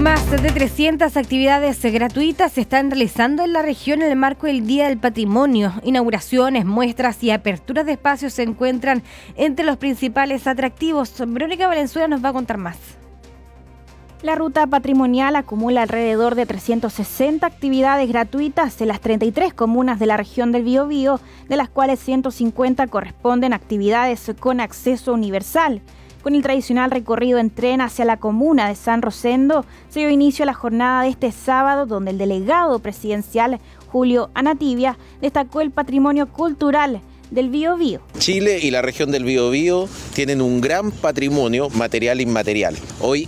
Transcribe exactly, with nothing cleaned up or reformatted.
Más de trescientas actividades gratuitas se están realizando en la región en el marco del Día del Patrimonio. Inauguraciones, muestras y aperturas de espacios se encuentran entre los principales atractivos. Verónica Valenzuela nos va a contar más. La ruta patrimonial acumula alrededor de trescientas sesenta actividades gratuitas en las treinta y tres comunas de la región del Biobío, de las cuales ciento cincuenta corresponden a actividades con acceso universal. Con el tradicional recorrido en tren hacia la comuna de San Rosendo, se dio inicio a la jornada de este sábado, donde el delegado presidencial Julio Anativia destacó el patrimonio cultural del Biobío. Chile y la región del Biobío tienen un gran patrimonio material e inmaterial. Hoy